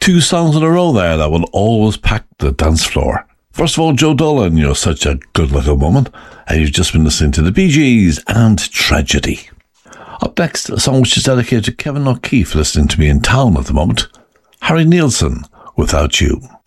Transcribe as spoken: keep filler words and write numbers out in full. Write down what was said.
Two songs in a row there that will always pack the dance floor. First of all, Joe Dolan, You're Such a Good Little Woman, and you've just been listening to the Bee Gees and Tragedy. Up next, a song which is dedicated to Kevin O'Keefe, listening to me in town at the moment, Harry Nilsson, Without You.